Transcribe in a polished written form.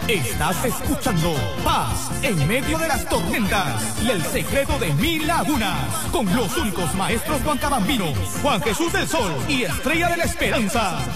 Estás escuchando Paz en medio de las tormentas y el secreto de 1000 lagunas con los únicos maestros Juan Cabambino, Juan Jesús del Sol y Estrella de la Esperanza.